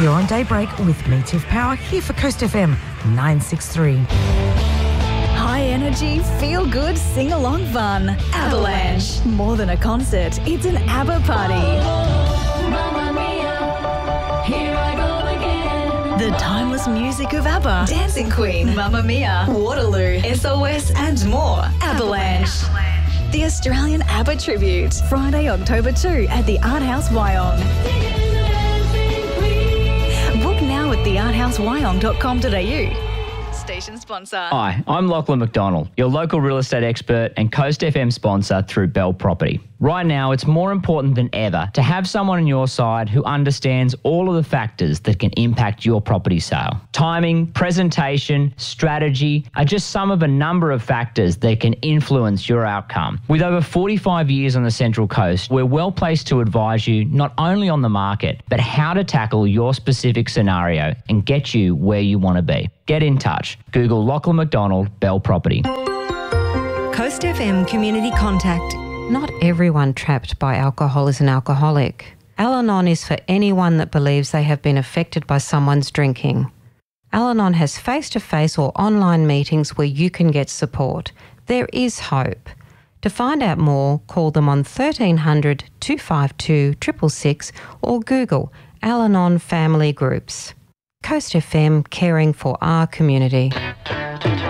You're on Daybreak with me, Tiff Power, here for Coast FM 963. High energy, feel good, sing along fun. Avalanche. More than a concert, it's an ABBA party. Mamma mia, here I go again. The timeless music of ABBA, Dancing Queen, Mamma Mia, Waterloo, SOS and more. Avalanche. The Australian ABBA Tribute, Friday, October 2 at the Art House Wyong. Book now at thearthousewyong.com.au. Station sponsor. Hi, I'm Lachlan McDonald, your local real estate expert and Coast FM sponsor through Bell Property. Right now, it's more important than ever to have someone on your side who understands all of the factors that can impact your property sale. Timing, presentation, strategy are just some of a number of factors that can influence your outcome. With over 45 years on the Central Coast, we're well placed to advise you not only on the market, but how to tackle your specific scenario and get you where you want to be. Get in touch. Google Lachlan McDonald, Bell Property. Coast FM Community Contact. Not everyone trapped by alcohol is an alcoholic. Al-Anon is for anyone that believes they have been affected by someone's drinking. Al-Anon has face-to-face or online meetings where you can get support. There is hope. To find out more, call them on 1300 252 666 or Google Al-Anon Family Groups. Coast FM, caring for our community.